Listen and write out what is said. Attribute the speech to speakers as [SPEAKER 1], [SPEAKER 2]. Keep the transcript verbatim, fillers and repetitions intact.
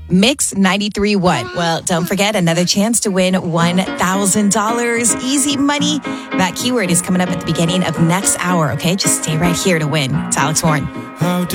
[SPEAKER 1] Mix ninety-three what? Well, don't forget another chance to win one thousand dollars easy money. That keyword is coming up at the beginning of next hour, okay? Just stay right here to win. It's Alex Warren.